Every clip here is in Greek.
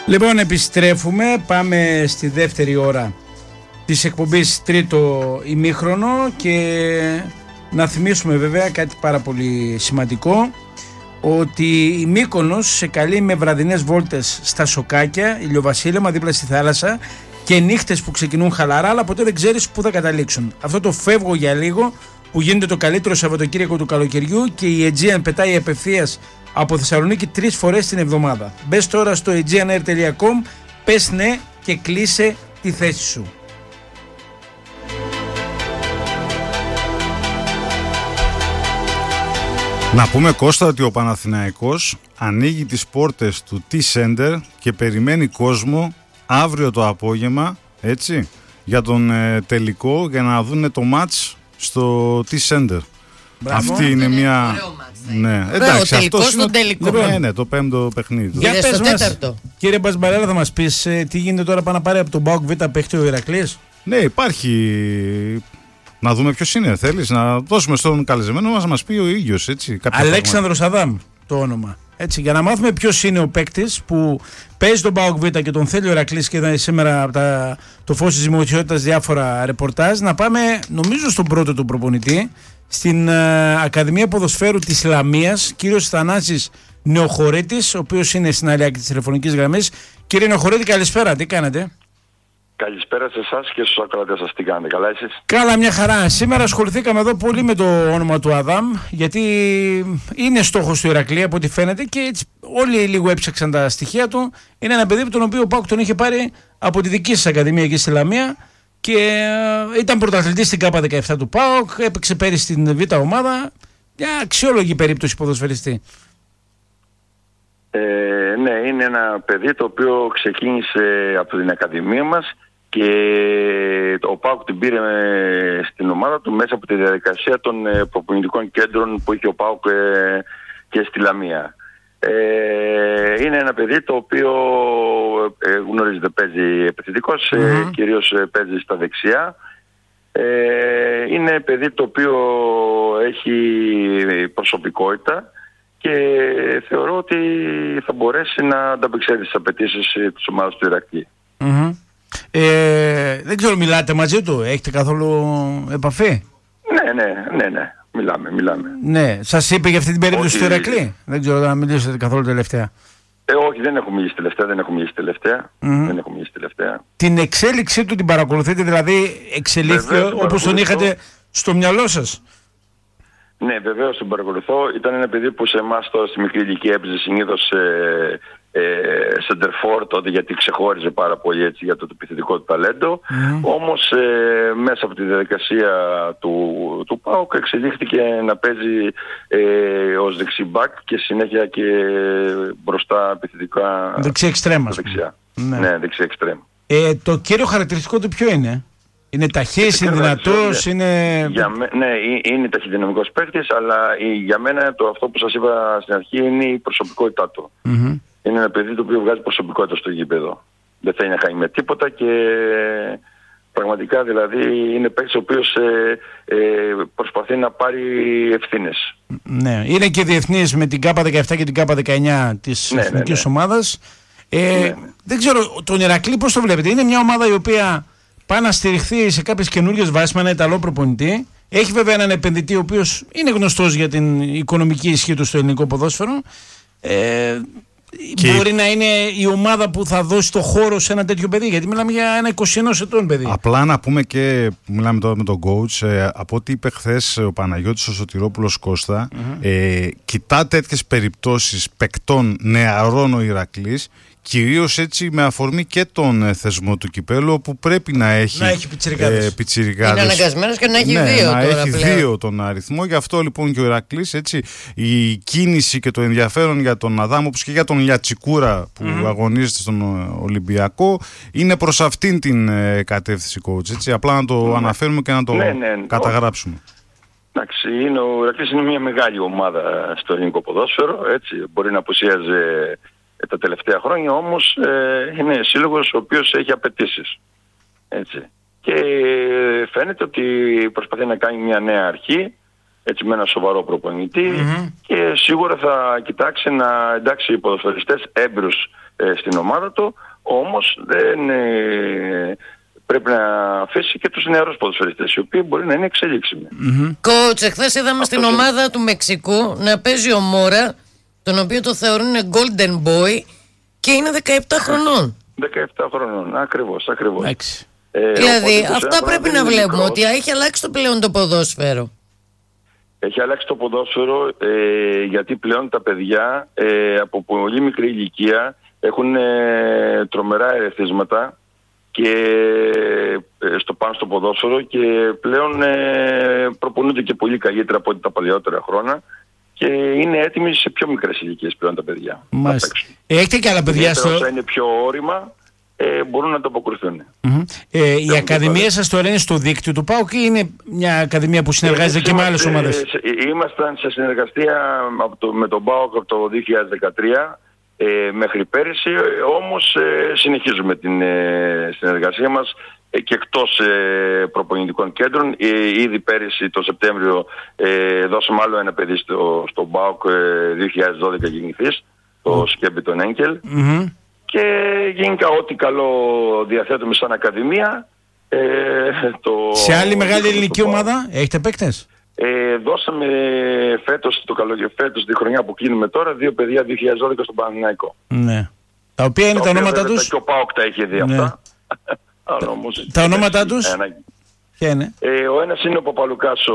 Λοιπόν, επιστρέφουμε, πάμε στη δεύτερη ώρα της εκπομπής, τρίτο ημίχρονο, και να θυμίσουμε βέβαια κάτι πάρα πολύ σημαντικό, ότι η Μύκονος σε καλεί με βραδινές βόλτες στα σοκάκια, ηλιοβασίλεμα δίπλα στη θάλασσα, και νύχτες που ξεκινούν χαλαρά, αλλά ποτέ δεν ξέρεις πού θα καταλήξουν. Αυτό το φεύγω για λίγο που γίνεται το καλύτερο Σαββατοκύριακο του καλοκαιριού, και η Aegean πετάει απευθείας από Θεσσαλονίκη 3 φορές την εβδομάδα. Μπες τώρα στο aegeanair.com, πες ναι και κλείσε τη θέση σου. Να πούμε, Κώστα, ότι ο Παναθηναϊκός ανοίγει τις πόρτες του T-Center και περιμένει κόσμο αύριο το απόγευμα, έτσι, για τον τελικό, για να δουν το μάτς στο T-Center. Αυτή είναι μια... Ναι, εντάξει, αυτό είναι ναι, το πέμπτο παιχνίδι. Για πες μας, κύριε Μπασμπαρέλα, θα μας πεις τι γίνεται τώρα, πάνω να πάρει από τον ΠΑΟΚ Β παίχτη ο Ηρακλής? Ναι, υπάρχει. Να δούμε ποιος είναι. Θέλεις να δώσουμε στον καλεσμένο μας να μας πει ο ίδιος, έτσι? Αλέξανδρος Αδάμ το όνομα. Έτσι, για να μάθουμε ποιος είναι ο παίκτης που παίζει τον ΠΑΟΚ Β και τον θέλει ο Ηρακλής, και είδα σήμερα από το φως της δημοσιότητας διάφορα ρεπορτάζ. Να πάμε, νομίζω, στον πρώτο του προπονητή, στην Ακαδημία Ποδοσφαίρου της Λαμίας, κύριος Θανάσης Νεοχωρίτης, ο οποίος είναι στην άλλη άκρη της τηλεφωνικής γραμμής. Κύριε Νεοχωρίτη, καλησπέρα, τι κάνετε? Καλησπέρα σε εσάς και στους ακροατές σας, τι κάνετε, καλά εσείς? Καλά, μια χαρά. Σήμερα ασχοληθήκαμε εδώ πολύ με το όνομα του Αδάμ, γιατί είναι στόχος του Ηρακλή από ό,τι φαίνεται, και έτσι όλοι λίγο έψαξαν τα στοιχεία του. Είναι ένα παιδί που τον οποίο ο ΠΑΟΚ τον είχε πάρει από τη δική σας Ακαδημία εκεί στη Λαμία, και ήταν πρωταθλητής στην ΚΑΠΑ 17 του ΠΑΟΚ, έπαιξε πέρυσι στην Β' ομάδα. Μια αξιόλογη περίπτωση ποδοσφαιριστή. Ναι, είναι ένα παιδί το οποίο ξεκίνησε από την Ακαδημία μας, και ο ΠΑΟΚ την πήρε στην ομάδα του μέσα από τη διαδικασία των προπονητικών κέντρων που είχε ο ΠΑΟΚ και στη Λαμία. Είναι ένα παιδί το οποίο γνωρίζετε, παίζει επιθετικός, κυρίως παίζει στα δεξιά. Είναι παιδί το οποίο έχει προσωπικότητα και θεωρώ ότι θα μπορέσει να ανταπεξέλθει στις απαιτήσεις της ομάδας του Ηρακλή. Δεν ξέρω, μιλάτε μαζί του, έχετε καθόλου επαφή? Ναι, μιλάμε. Ναι, σας είπε για αυτή την περίπτωση του Ηρακλή? Δεν ξέρω αν μιλήσατε καθόλου τελευταία. Όχι, δεν έχω μιλήσει τελευταία. Την εξέλιξή του την παρακολουθείτε, δηλαδή εξελίχθηκε όπως τον είχατε στο μυαλό σας? Ναι, βεβαίως τον παρακολουθώ. Ήταν ένα παιδί που σε εμάς τώρα στη μικρή ηλικία έπαιζε συνήθως σεντερφόρ τότε, γιατί ξεχώριζε πάρα πολύ, έτσι, για το επιθετικό του ταλέντο. Όμως μέσα από τη διαδικασία του ΠΑΟΚ εξελίχθηκε να παίζει ως δεξί μπακ και συνέχεια και μπροστά επιθετικά δεξί εξτρέμ. Ναι, δεξί εξτρέμ. Το κύριο χαρακτηριστικό του ποιο είναι? Είναι ταχύς, είναι δυνατός, είναι... Ναι, είναι ταχυδυναμικός παίκτης, αλλά για μένα αυτό που σας είπα στην αρχή είναι η προσωπικότητά του. Είναι ένα παιδί το οποίο βγάζει προσωπικότητα στο γήπεδο. Δεν θέλει να χάνει με τίποτα, και πραγματικά δηλαδή είναι παίκτης ο οποίος προσπαθεί να πάρει ευθύνες. Ναι, είναι και διεθνής με την ΚΑΠΑ 17 και την ΚΑΠΑ 19 της εθνικής ομάδας. Δεν ξέρω, τον Ηρακλή πώς το βλέπετε? Είναι μια ομάδα η οποία πάει να στηριχθεί σε κάποιες καινούργιες βάσεις με έναν Ιταλό προπονητή. Έχει βέβαια έναν επενδυτή ο οποίος είναι γνωστός για την οικονομική ισχύ του στο ελληνικό ποδόσφαιρο. Μπορεί να είναι η ομάδα που θα δώσει το χώρο σε ένα τέτοιο παιδί, γιατί μιλάμε για ένα 21 ετών παιδί. Απλά να πούμε, και μιλάμε τώρα με τον coach, από ό,τι είπε χθες ο Παναγιώτης ο Σωτηρόπουλος, Κώστα, κοιτά τέτοιες περιπτώσεις παικτών νεαρών ο Ηρακλής, κυρίως έτσι με αφορμή και τον θεσμό του κυπέλλου, όπου πρέπει να έχει πιτσιρικάδες. Είναι αναγκασμένος και να έχει δύο να τώρα έχει πλέον. δύο τον αριθμό. Γι' αυτό λοιπόν και ο Ηρακλής, έτσι, η κίνηση και το ενδιαφέρον για τον Αδάμ, όπως και για τον Λιατσικούρα που αγωνίζεται στον Ολυμπιακό, είναι προς αυτήν την κατεύθυνση, coach. Έτσι. Απλά να το αναφέρουμε και να το καταγράψουμε. Εντάξει, ο Ηρακλής είναι μια μεγάλη ομάδα στο ελληνικό ποδόσφαιρο. Έτσι. Μπορεί να απουσίαζε τα τελευταία χρόνια, όμως είναι σύλλογος ο οποίος έχει απαιτήσεις. Έτσι. Και φαίνεται ότι προσπαθεί να κάνει μια νέα αρχή, έτσι με ένα σοβαρό προπονητή και σίγουρα θα κοιτάξει να εντάξει ποδοσφαιριστές έμπειρους στην ομάδα του, όμως δεν πρέπει να αφήσει και τους νεαρούς ποδοσφαιριστές, οι οποίοι μπορεί να είναι εξελίξιμοι. Coach, εχθές είδαμε στην ομάδα του Μεξικού να παίζει ο Μόρα, τον οποίο το θεωρούν Golden Boy και είναι 17 χρονών. 17 χρονών, ακριβώς. Δηλαδή αυτά πρέπει να βλέπουμε, ότι έχει αλλάξει το πλέον το ποδόσφαιρο. Έχει αλλάξει το ποδόσφαιρο γιατί πλέον τα παιδιά από πολύ μικρή ηλικία έχουν τρομερά ερεθίσματα και πάνω στο ποδόσφαιρο και πλέον προπονούνται και πολύ καλύτερα από ό,τι τα παλαιότερα χρόνια και είναι έτοιμοι σε πιο μικρές ηλικίες πλέον τα παιδιά. Έχετε και άλλα παιδιά όσα είναι πιο όρημα μπορούν να ανταποκριθούν. Η ακαδημία σας τώρα είναι στο δίκτυο του ΠΑΟΚ ή είναι μια ακαδημία που συνεργάζεται και με άλλες ομάδες? Ήμασταν σε συνεργασία με τον ΠΑΟΚ από το 2013 μέχρι πέρυσι, όμως συνεχίζουμε την συνεργασία μας και εκτός προπονητικών κέντρων. Ήδη πέρυσι το Σεπτέμβριο δώσαμε άλλο ένα παιδί στο ΠΑΟΚ 2012 γεννηθής, το Σκέμπι τον Έγκελ. Και γενικά ό,τι καλό διαθέτουμε σαν ακαδημία. Σε άλλη μεγάλη ελληνική ομάδα έχετε παίκτες? Δώσαμε φέτος τη χρονιά που κλείνουμε τώρα 2 παιδιά 2012 στον Παναθηναϊκό. Ναι. Τα οποία είναι τα ονόματα τους? Και ο ΠΑΟΚ τα έχει δει αυτά. Τα ονόματα τους? Ποια είναι? Ο ένας είναι ο Παπαλουκάς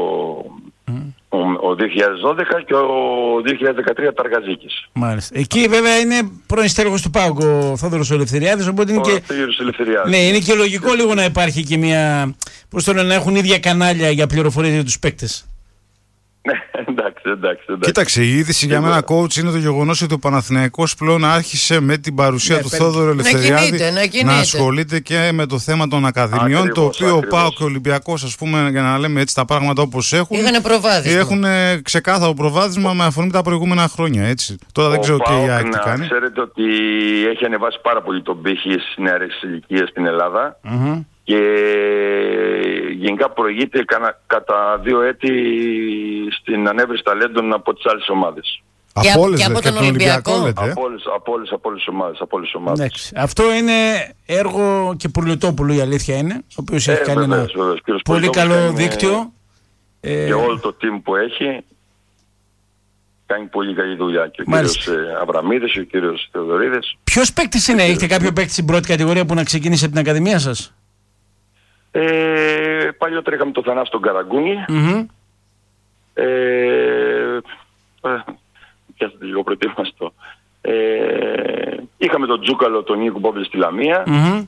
ο 2012 και ο 2013 Ταργαζίκης. Μάλιστα. Εκεί βέβαια είναι πρώην στέλεχος του ΠΑΟΚ ο Θόδωρος Ελευθεριάδης, οπότε είναι είναι και λογικό λίγο να υπάρχει και μια, πώς το λένε, να έχουν ίδια κανάλια για πληροφορίες για τους παίκτες. Εντάξει. Κοίταξε, η είδηση για μένα, coach, είναι το γεγονός ότι ο Παναθηναϊκός πλέον άρχισε με την παρουσία του Θόδωρου Ελευθεριάδη να ασχολείται και με το θέμα των ακαδημιών. Το οποίο ο ΠΑΟΚ και ο Ολυμπιακός, ας πούμε, για να λέμε έτσι τα πράγματα όπως έχουν, έχουν ξεκάθαρο προβάδισμα με αφορμή τα προηγούμενα χρόνια. Έτσι. Τώρα δεν ξέρω τι η ΑΕΚ τι κάνει. Ξέρετε ότι έχει ανεβάσει πάρα πολύ τον πύχη στις νεαρές ηλικίες στην Ελλάδα. Και γενικά προηγείται κατά 2 έτη στην ανέβρεση ταλέντων από τις άλλες ομάδες. Από όλες, από τον Ολυμπιακό. Από όλες τις ομάδες. Αυτό είναι έργο και Πουρλιωτόπουλου, η αλήθεια είναι, ο οποίος έχει κάνει ένα πολύ καλό δίκτυο. Και όλο το team που έχει κάνει πολύ καλή δουλειά. Και ο κύριος Αβραμίδης, ο κύριος Θεοδωρίδης. Ποιος παίκτης είναι? Έχετε κάποιο παίκτη στην πρώτη κατηγορία που να ξεκίνησε από την ακαδημία σας? Παλιότερα είχαμε το Θανάση τον Καραγκούνη. Πιάσατε λίγο προετοίμαστο. Είχαμε τον Τζούκαλο, τον Νίκο Μπόμπλη στη Λαμία.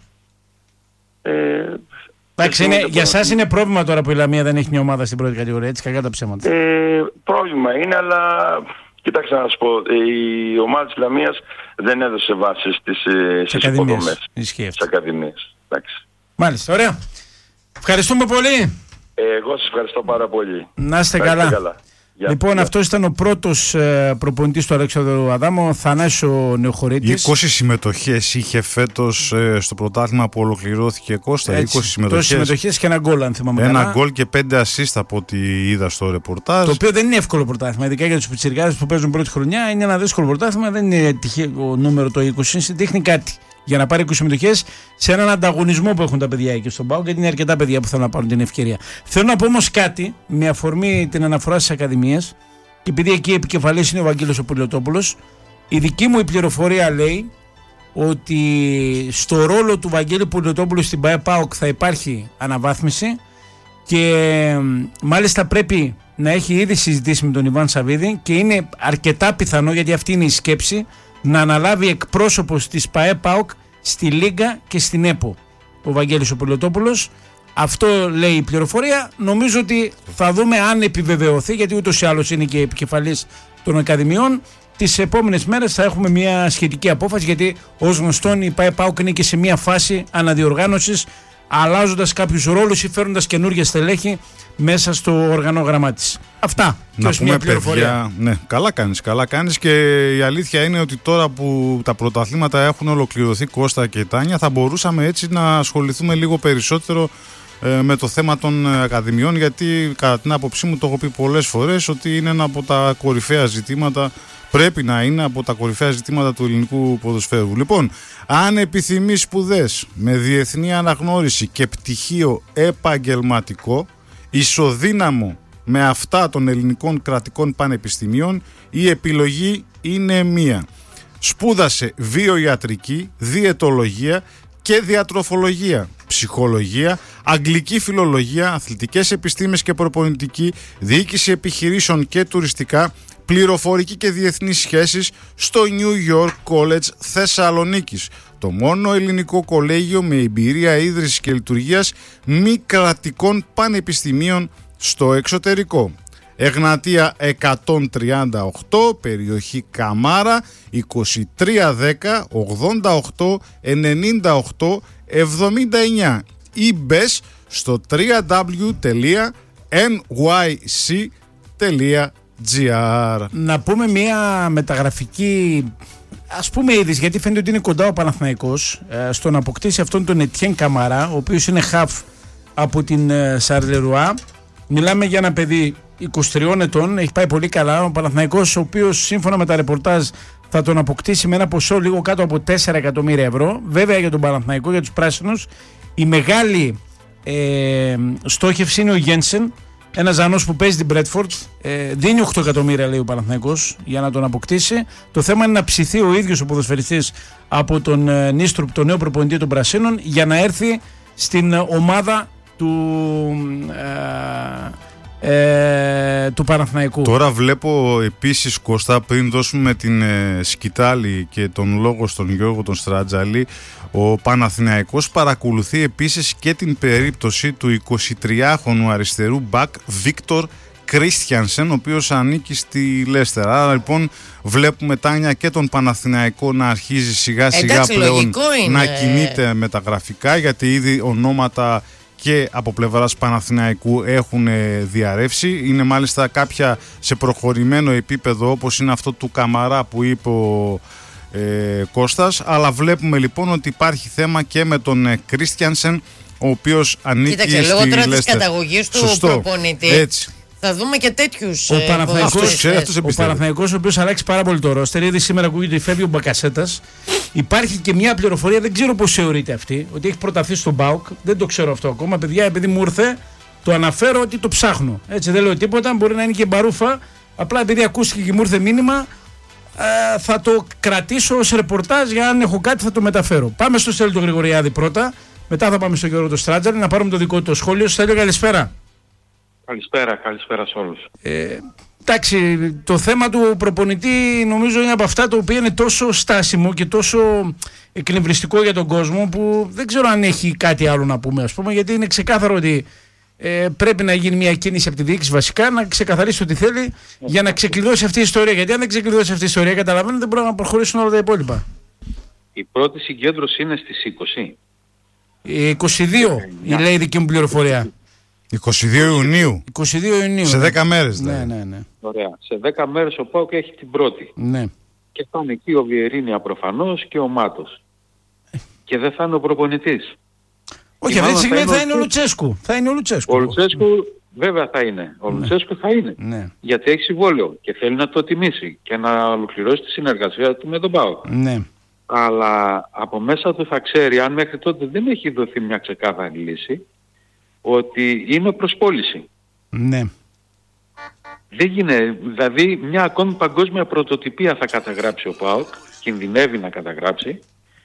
Εντάξει, για σας είναι πρόβλημα τώρα που η Λαμία δεν έχει μια ομάδα στην πρώτη κατηγορία, έτσι, κακά τα ψέματα. Πρόβλημα είναι, αλλά κοιτάξτε να σας πω, η ομάδα της Λαμίας δεν έδωσε βάση στις υποδομές, στις ακαδημίες. Μάλιστα, ωραία. Ευχαριστούμε πολύ. Εγώ σας ευχαριστώ πάρα πολύ. Να είστε καλά. Λοιπόν, αυτός ήταν ο πρώτος προπονητής του Αλέξανδρου Αδάμου, ο Θανάσης Νεοχωρίτης. 20 συμμετοχές είχε φέτος στο πρωτάθλημα που ολοκληρώθηκε, Κώστα. 20 συμμετοχές και ένα γκολ, αν θυμάμαι καλά. Ένα γκολ και 5 assist από ό,τι είδα στο ρεπορτάζ. Το οποίο δεν είναι εύκολο πρωτάθλημα, ειδικά για τους πιτσιρικάδες που παίζουν πρώτη χρονιά. Είναι ένα δύσκολο πρωτάθλημα, δεν είναι τυχαίο νούμερο το 20, δείχνει κάτι. Για να πάρει 20 συμμετοχές σε έναν ανταγωνισμό που έχουν τα παιδιά εκεί στον ΠΑΟΚ, γιατί είναι αρκετά παιδιά που θέλουν να πάρουν την ευκαιρία. Θέλω να πω όμως κάτι, με αφορμή την αναφορά στις ακαδημίες, και επειδή εκεί επικεφαλής είναι ο Βαγγέλης ο Πουλιωτόπουλος, η δική μου η πληροφορία λέει ότι στο ρόλο του Βαγγέλη Πουλιωτόπουλου στην ΠΑΟΚ θα υπάρχει αναβάθμιση και μάλιστα πρέπει να έχει ήδη συζητήσει με τον Ιβάν Σαββίδη και είναι αρκετά πιθανό, γιατί αυτή είναι η σκέψη, να αναλάβει εκπρόσωπος της ΠΑΟΚ στη Λίγκα και στην ΕΠΟ ο Βαγγέλης ο Πουλιωτόπουλος. Αυτό λέει η πληροφορία. Νομίζω ότι θα δούμε αν επιβεβαιωθεί, γιατί ούτως ή άλλως είναι και επικεφαλής των ακαδημιών. Τις επόμενες μέρες θα έχουμε μια σχετική απόφαση, γιατί ως γνωστόν η ΠΑΟΚ είναι και σε μια φάση αναδιοργάνωσης, αλλάζοντας κάποιους ρόλους ή φέρνοντας καινούργια στελέχη μέσα στο οργανόγραμμά της. Αυτά. Να πούμε, μια παιδιά, ναι, καλά κάνεις και η αλήθεια είναι ότι τώρα που τα πρωταθλήματα έχουν ολοκληρωθεί, Κώστα και Τάνια, θα μπορούσαμε έτσι να ασχοληθούμε λίγο περισσότερο με το θέμα των ακαδημιών, γιατί κατά την άποψή μου, το έχω πει πολλές φορές, ότι είναι ένα από τα κορυφαία ζητήματα, πρέπει να είναι από τα κορυφαία ζητήματα του ελληνικού ποδοσφαίρου. Λοιπόν, αν επιθυμείς σπουδές με διεθνή αναγνώριση και πτυχίο επαγγελματικό, ισοδύναμο με αυτά των ελληνικών κρατικών πανεπιστημίων, η επιλογή είναι μία. Σπούδασε βιοιατρική, διαιτολογία και διατροφολογία, ψυχολογία, αγγλική φιλολογία, αθλητικές επιστήμες και προπονητική, διοίκηση επιχειρήσεων και τουριστικά, πληροφορική και διεθνείς σχέσεις στο New York College Θεσσαλονίκης. Το μόνο ελληνικό κολέγιο με εμπειρία ίδρυσης και λειτουργίας μη κρατικών πανεπιστημίων στο εξωτερικό. Εγνατία 138, περιοχή Καμάρα, 2310 88 98 79 ή μπες στο www.nyc.gr. Να πούμε μια μεταγραφική, ας πούμε, είδηση, γιατί φαίνεται ότι είναι κοντά ο Παναθηναϊκός στο να αποκτήσει αυτόν τον Ετιέν Καμαρά, ο οποίος είναι χαφ από την Σαρλερουά. Μιλάμε για ένα παιδί 23 ετών, έχει πάει πολύ καλά. Ο Παναθηναϊκός, ο οποίος σύμφωνα με τα ρεπορτάζ θα τον αποκτήσει με ένα ποσό λίγο κάτω από 4 εκατομμύρια ευρώ. Βέβαια για τον Παναθηναϊκό, για τους πράσινους, η μεγάλη στόχευση είναι ο Γένσεν, ένας Δανός που παίζει την Μπρέτφορντ. Δίνει 8 εκατομμύρια, λέει ο Παναθηναϊκός, για να τον αποκτήσει. Το θέμα είναι να ψηθεί ο ίδιος ο ποδοσφαιριστής από τον Νίστρουπ, τον νέο προπονητή των Πρασίνων, για να έρθει στην ομάδα του Παναθηναϊκού. Τώρα βλέπω επίσης, Κώστα, πριν δώσουμε την σκητάλη και τον λόγο στον Γιώργο τον Στράτζαλη, ο Παναθηναϊκός παρακολουθεί επίσης και την περίπτωση του 23χρονου αριστερού μπακ Βίκτορ Κρίστιανσεν, ο οποίος ανήκει στη Λέστερ. Άρα λοιπόν βλέπουμε, Τάνια, και τον Παναθηναϊκό να αρχίζει σιγά σιγά πλέον να κινείται μεταγραφικά, γιατί ήδη ονόματα και από πλευράς Παναθηναϊκού έχουν διαρρεύσει. Είναι μάλιστα κάποια σε προχωρημένο επίπεδο, όπως είναι αυτό του Καμαρά που είπε ο Κώστας. Αλλά βλέπουμε λοιπόν ότι υπάρχει θέμα και με τον Κρίστιανσεν, ο οποίος ανήκει στη Λέστερ. Λόγω τώρα της καταγωγής του προπονητή. Έτσι. Θα δούμε και τέτοιους. Ο Παναθηναϊκός, ο οποίος αλλάξει πάρα πολύ το ρόστερ. Ήδη σήμερα ακούγεται ότι φεύγει ο Μπακασέτας. Υπάρχει και μια πληροφορία, δεν ξέρω πώς θεωρείται αυτή, ότι έχει προταθεί στον ΠΑΟΚ. Δεν το ξέρω αυτό ακόμα. Παιδιά, επειδή μου ήρθε, το αναφέρω ότι το ψάχνω. Έτσι, δεν λέω τίποτα. Μπορεί να είναι και μπαρούφα. Απλά επειδή ακούστηκε και μου ήρθε μήνυμα, θα το κρατήσω ως ρεπορτάζ, για αν έχω κάτι θα το μεταφέρω. Πάμε στο Στέλιο του Γρηγοριάδη πρώτα. Μετά θα πάμε στον Γιώργο τον Στράτζαλη να πάρουμε το δικό του σχόλιο. Στέλιο, καλησπέρα. Καλησπέρα σε όλους. Εντάξει, το θέμα του προπονητή νομίζω είναι από αυτά το οποίο είναι τόσο στάσιμο και τόσο εκνευριστικό για τον κόσμο, που δεν ξέρω αν έχει κάτι άλλο να πούμε, ας πούμε, γιατί είναι ξεκάθαρο ότι πρέπει να γίνει μια κίνηση από τη διοίκηση βασικά, να ξεκαθαρίσει ό,τι θέλει για να ξεκλειδώσει αυτή η ιστορία. Γιατί αν δεν ξεκλειδώσει αυτή η ιστορία, καταλαβαίνετε, δεν μπορούν να προχωρήσουν όλα τα υπόλοιπα. Η πρώτη συγκέντρωση είναι στις 20. 22 λέει η δική μου πληροφορία. 22 Ιουνίου. 22 Ιουνίου. Σε 10 μέρες. Ναι. Ωραία. Σε 10 μέρες ο ΠΑΟΚ έχει την πρώτη. Ναι. Και θα είναι εκεί ο Βιερίνια προφανώς και ο Μάτος. Και δεν θα είναι ο προπονητής. Όχι, αυτή τη στιγμή θα είναι ο Λουτσέσκου. Ο Λουτσέσκου βέβαια θα είναι. Ο Λουτσέσκου θα είναι. Ναι. Γιατί έχει συμβόλαιο και θέλει να το τιμήσει και να ολοκληρώσει τη συνεργασία του με τον ΠΑΟΚ. Ναι. Αλλά από μέσα του θα ξέρει, αν μέχρι τότε δεν έχει δοθεί μια ξεκάθαρη λύση, ότι είναι προς πώληση. Ναι. Δεν γίνεται, δηλαδή μια ακόμη παγκόσμια πρωτοτυπία θα καταγράψει ο ΠΑΟΚ, κινδυνεύει να καταγράψει,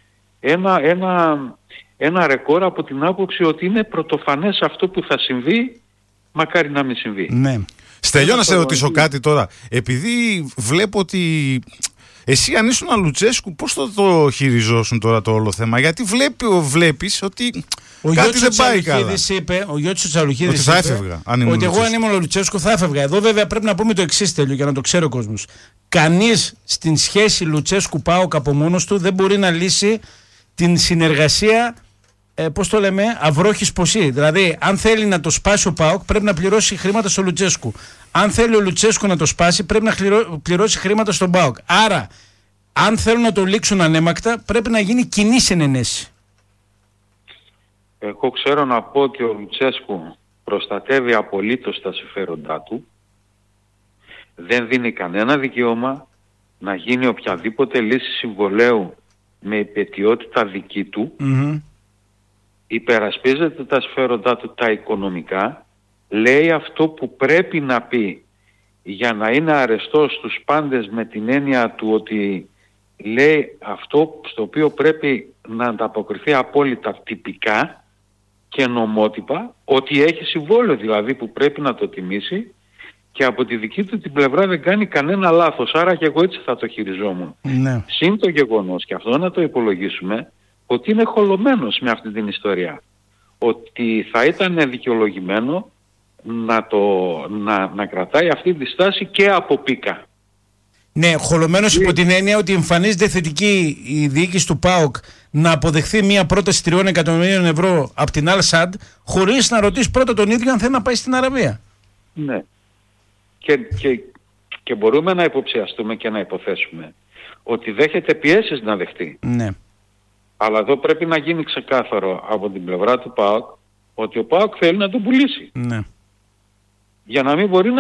ένα ρεκόρ από την άποψη ότι είναι πρωτοφανές αυτό που θα συμβεί, μακάρι να μην συμβεί. Ναι. Στέλιο, να σε ρωτήσω κάτι τώρα. Επειδή βλέπω ότι εσύ, αν ήσουν Λουτσέσκου, πώς το χειριζόσουν τώρα το όλο θέμα? Γιατί βλέπεις ότι κάτι δεν πάει καλά. Ο Γιώργος Τσαλουχίδης είπε ότι θα έφευγα. Ότι εγώ αν ήμουν ο Λουτσέσκου θα έφευγα. Εδώ βέβαια πρέπει να πούμε το εξής, Τέλειο, για να το ξέρει ο κόσμος. Κανείς στην σχέση Λουτσέσκου-ΠΑΟΚ από μόνος του δεν μπορεί να λύσει την συνεργασία, πώς το λέμε, αυρόχης ποσή. Δηλαδή, αν θέλει να το σπάσει ο ΠΑΟΚ, πρέπει να πληρώσει χρήματα στο Λουτσέσκου. Αν θέλει ο Λουτσέσκου να το σπάσει, πρέπει να πληρώσει χρήματα στον ΠΑΟΚ. Άρα, αν θέλουν να το λήξουν ανέμακτα, πρέπει να γίνει κοινή συνενέση. Εγώ ξέρω να πω ότι ο Λουτσέσκου προστατεύει απολύτως τα συμφέροντά του, δεν δίνει κανένα δικαίωμα να γίνει οποιαδήποτε λύση συμβολαίου με υπετιότητα δική του, υπερασπίζεται τα συμφέροντά του τα οικονομικά, λέει αυτό που πρέπει να πει για να είναι αρεστός στους πάντες, με την έννοια του ότι λέει αυτό στο οποίο πρέπει να ανταποκριθεί απόλυτα τυπικά και νομότυπα, ότι έχει συμβόλαιο δηλαδή που πρέπει να το τιμήσει, και από τη δική του την πλευρά δεν κάνει κανένα λάθος. Άρα και εγώ έτσι θα το χειριζόμουν. Ναι. Συν το γεγονός, και αυτό να το υπολογίσουμε, ότι είναι χολωμένος με αυτή την ιστορία. Ότι θα ήταν δικαιολογημένο να κρατάει αυτή τη στάση και από πίκα. Ναι, χολωμένος υπό την έννοια ότι εμφανίζεται θετική η διοίκηση του ΠΑΟΚ να αποδεχθεί μια πρόταση 3 εκατομμυρίων ευρώ από την Al Sadd, χωρίς να ρωτήσει πρώτα τον ίδιο αν θέλει να πάει στην Αραβία. Ναι. Και μπορούμε να υποψιαστούμε και να υποθέσουμε ότι δέχεται πιέσεις να δεχτεί. Ναι. Αλλά εδώ πρέπει να γίνει ξεκάθαρο από την πλευρά του ΠΑΟΚ ότι ο ΠΑΟΚ θέλει να τον πουλήσει. Ναι. Για να μην μπορεί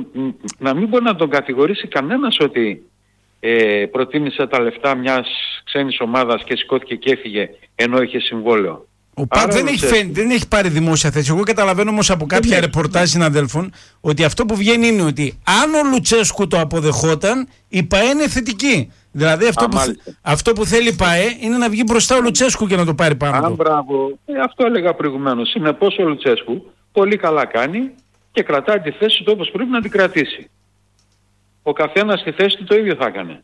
να τον κατηγορήσει κανένας ότι προτίμησε τα λεφτά μιας ξένης ομάδας και σηκώθηκε και έφυγε ενώ είχε συμβόλαιο. Ο ΠΑΟΚ δεν έχει πάρει δημόσια θέση. Εγώ καταλαβαίνω όμως από κάποια ρεπορτάζ συναδέλφων ότι αυτό που βγαίνει είναι ότι αν ο Λουτσέσκου το αποδεχόταν, η ΠΑΕ είναι θετική. Δηλαδή αυτό που θέλει η ΠΑΕ είναι να βγει μπροστά ο Λουτσέσκου και να το πάρει πάνω του. Μπράβο. Αυτό έλεγα προηγουμένως. Συνεπώς ο Λουτσέσκου πολύ καλά κάνει και κρατάει τη θέση του όπως πρέπει να την κρατήσει. Ο καθένας στη θέση του το ίδιο θα έκανε.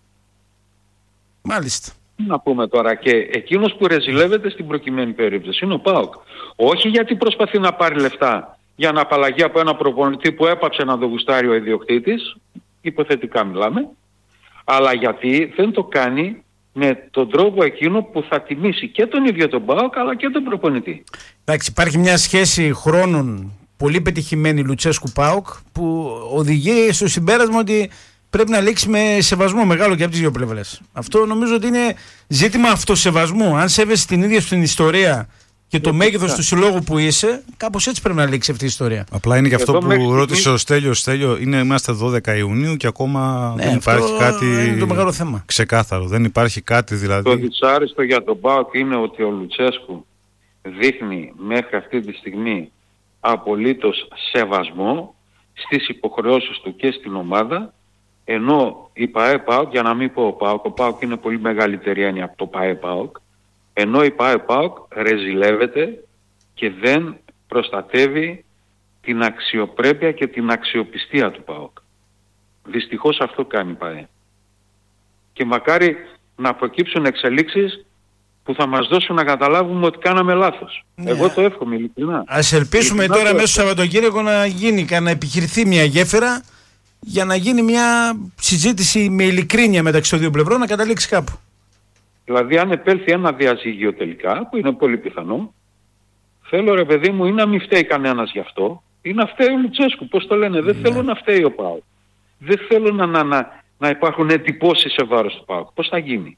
Μάλιστα. Να πούμε τώρα, και εκείνος που ρεζιλεύεται στην προκειμένη περίπτωση είναι ο ΠΑΟΚ. Όχι γιατί προσπαθεί να πάρει λεφτά για να απαλλαγεί από ένα προπονητή που έπαψε να το γουστάρει ο ιδιοκτήτης, υποθετικά μιλάμε, αλλά γιατί δεν το κάνει με τον τρόπο εκείνο που θα τιμήσει και τον ίδιο τον ΠΑΟΚ αλλά και τον προπονητή. Εντάξει, υπάρχει μια σχέση χρόνων πολύ πετυχημένη Λουτσέσκου ΠΑΟΚ που οδηγεί στο συμπέρασμα ότι πρέπει να λήξει με σεβασμό μεγάλο και από τις δύο πλευρές. Αυτό νομίζω ότι είναι ζήτημα αυτοσεβασμού. Αν σέβεσαι την ίδια στην ιστορία και το μέγεθος του συλλόγου που είσαι, κάπως έτσι πρέπει να λήξει αυτή η ιστορία. Απλά είναι και αυτό που ρώτησε ο Στέλιος. Είμαστε 12 Ιουνίου και ακόμα δεν υπάρχει κάτι. Είναι το μεγάλο θέμα. Ξεκάθαρο. Δεν υπάρχει κάτι δηλαδή. Το δυσάρεστο για τον ΠΑΟΚ είναι ότι ο Λουτσέσκου δείχνει μέχρι αυτή τη στιγμή απολύτως σεβασμό στις υποχρεώσεις του και στην ομάδα, ενώ η ΠΑΕ-ΠΑΟΚ, για να μην πω ο ΠΑΟΚ είναι πολύ μεγαλύτερη έννοια από το ΠΑΕ-ΠΑΟΚ, ενώ η ΠΑΕ-ΠΑΟΚ ρεζιλεύεται και δεν προστατεύει την αξιοπρέπεια και την αξιοπιστία του ΠΑΟΚ. Δυστυχώς αυτό κάνει η ΠΑΕ. Και μακάρι να προκύψουν εξελίξεις που θα μας δώσουν να καταλάβουμε ότι κάναμε λάθος. Ναι. Εγώ το εύχομαι ειλικρινά. Ας ελπίσουμε τώρα μέσα στο Σαββατοκύριακο να επιχειρηθεί μια γέφυρα για να γίνει μια συζήτηση με ειλικρίνεια μεταξύ των δύο πλευρών, να καταλήξει κάπου. Δηλαδή αν επέλθει ένα διαζύγιο τελικά, που είναι πολύ πιθανό, θέλω ρε παιδί μου ή να μην φταίει κανένας γι' αυτό, ή να φταίει ο Λουτσέσκου, πώς το λένε, δεν θέλω να φταίει ο ΠΑΟΚ. Δεν θέλω να υπάρχουν εντυπώσεις σε βάρος του ΠΑΟΚ. Πώς θα γίνει?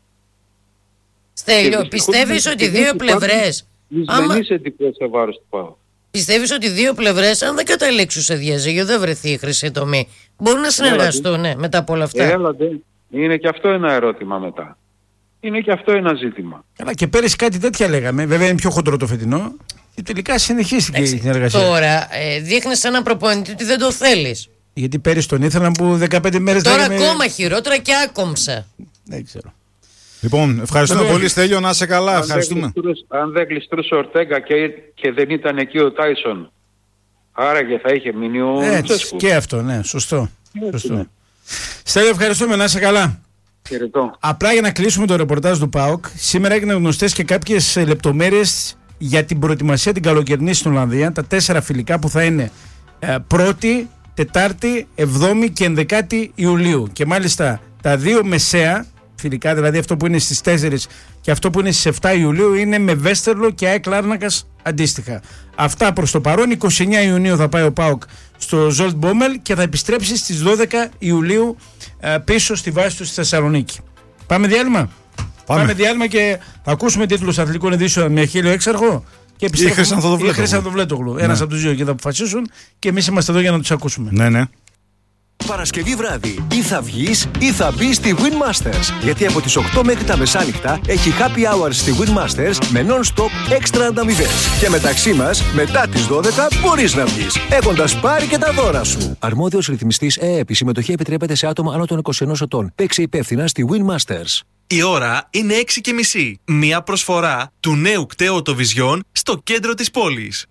Στέλιο, πιστεύεις ότι δύο πλευρές... σε βάρος του ΠΑΟΚ. Πιστεύεις ότι δύο πλευρές, αν δεν καταλήξουν σε διαζύγιο, δεν βρεθεί η χρυσή τομή, μπορούν να συνεργαστούν μετά από όλα αυτά? Έλατε. Είναι και αυτό ένα ερώτημα μετά. Είναι και αυτό ένα ζήτημα. Καλά, και πέρυσι κάτι τέτοια λέγαμε. Βέβαια είναι πιο χοντρό το φετινό. Και τελικά συνεχίστηκε η συνεργασία. Τώρα δείχνεις έναν προπονητή ότι δεν το θέλεις. Γιατί πέρυσι τον ήθελαν που 15 μέρες. Τώρα ακόμα χειρότερα και άκομψα. Δεν ξέρω. Λοιπόν, ευχαριστούμε πολύ Στέλιο, να είσαι καλά. Ευχαριστούμε. Αν δεν γλιστρούσε ο Ορτέγκα και δεν ήταν εκεί ο Τάισον, άραγε θα είχε μείνει ο Λουτσέσκου. Και αυτό, ναι, σωστό. Στέλιο, ευχαριστούμε, να είσαι καλά. Απλά για να κλείσουμε το ρεπορτάζ του ΠΑΟΚ, σήμερα έγιναν γνωστές και κάποιες λεπτομέρειες για την προετοιμασία την καλοκαιρινή στην Ολλανδία. Τα 4 φιλικά που θα είναι 1η, 4η, 7η και 11η Ιουλίου. Και μάλιστα τα 2 μεσαία φιλικά, δηλαδή αυτό που είναι στις 4 και αυτό που είναι στις 7 Ιουλίου, είναι με Βέστερλο και ΑΕΚ Λάρνακας αντίστοιχα. Αυτά προς το παρόν. 29 Ιουνίου θα πάει ο ΠΑΟΚ στο Ζολτ Μπόμελ και θα επιστρέψει στις 12 Ιουλίου πίσω στη βάση του στη Θεσσαλονίκη. Πάμε διάλειμμα. Πάμε διάλειμμα και θα ακούσουμε τίτλους αθλητικών ειδήσεων με Αχίλλειο Έξαρχο Και η Χρυσανθοδοβλέτογλου. Ένας από τους δύο και θα αποφασίσουν και εμείς είμαστε εδώ για να τους ακούσουμε. Ναι, ναι. Παρασκευή βράδυ ή θα βγεις ή θα μπεις στη Win Masters. Γιατί από τις 8 μέχρι τα μεσάνυχτα έχει happy hours στη Win Masters με non-stop έξτρα ανταμοιβές. Και μεταξύ μας, μετά τις 12 μπορείς να βγεις, έχοντας πάρει και τα δώρα σου. Αρμόδιος ρυθμιστής ΕΕΠ. Η συμμετοχή επιτρέπεται σε άτομα άνω των 21 ετών. Παίξε υπεύθυνα στη Win Masters. Η ώρα είναι 6:30. Μία προσφορά του νέου κταίου Οτοβιζιόν στο κέντρο της πόλης.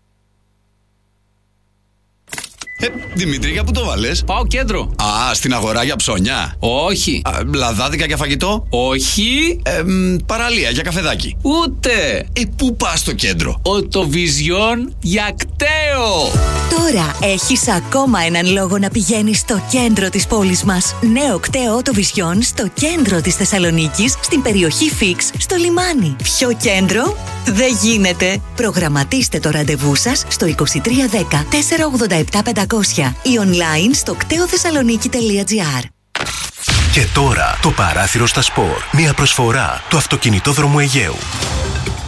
Δημήτρη, για πού το βάλες? Πάω κέντρο. Α, στην αγορά για ψώνια. Όχι. Λαδάδικα για φαγητό. Όχι. Παραλία για καφεδάκι. Ούτε. Πού πας στο κέντρο? Οτοβιζιόν για κταίο. Τώρα έχεις ακόμα έναν λόγο να πηγαίνεις στο κέντρο της πόλης μας. Νέο κταίο Οτοβιζιόν στο κέντρο της Θεσσαλονίκης, στην περιοχή Φίξ, στο λιμάνι. Πιο κέντρο δεν γίνεται. Προγραμματίστε το ραντεβού σας στο 2310 487 500 ή online στο κτεοθεσσαλονίκη.gr. Και τώρα το παράθυρο στα σπορ. Μια προσφορά του Αυτοκινητόδρομου Αιγαίου.